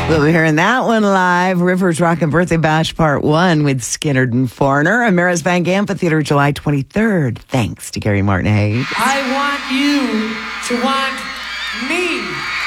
We'll be hearing that one live. Rivers Rockin' Birthday Bash Part 1 with Skinnerd and Foreigner. Ameris Bank Amphitheater, July 23rd. Thanks to Gary Martin Hayes. I want you to want me.